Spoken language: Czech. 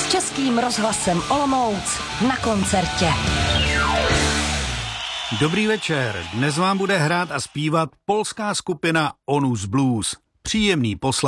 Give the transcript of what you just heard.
Českým rozhlasem Olomouc na koncertě. Dobrý večer, dnes vám bude hrát a zpívat polská skupina Onus Blues. Příjemný poslech.